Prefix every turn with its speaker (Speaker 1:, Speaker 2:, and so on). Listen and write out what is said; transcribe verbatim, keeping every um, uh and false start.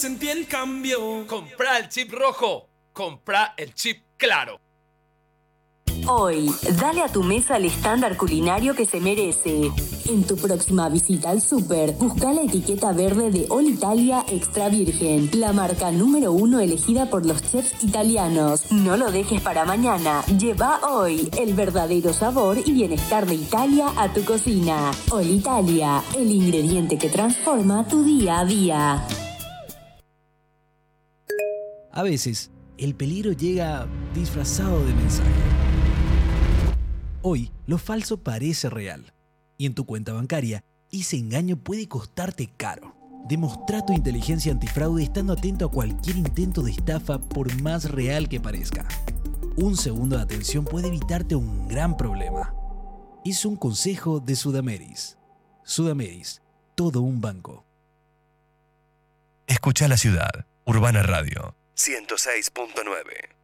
Speaker 1: Sentí el cambio.
Speaker 2: Comprá el chip rojo. Comprá el chip claro.
Speaker 3: Hoy, dale a tu mesa el estándar culinario que se merece. En tu próxima visita al súper, busca la etiqueta verde de All Italia Extra Virgen, la marca número uno elegida por los chefs italianos. No lo dejes para mañana. Lleva hoy el verdadero sabor y bienestar de Italia a tu cocina. All Italia, el ingrediente que transforma tu día a día.
Speaker 4: A veces, el peligro llega disfrazado de mensaje. Hoy, lo falso parece real. Y en tu cuenta bancaria, ese engaño puede costarte caro. Demostrá tu inteligencia antifraude estando atento a cualquier intento de estafa por más real que parezca. Un segundo de atención puede evitarte un gran problema. Es un consejo de Sudameris. Sudameris, todo un banco.
Speaker 5: Escucha la ciudad. Urbana Radio ciento seis punto nueve.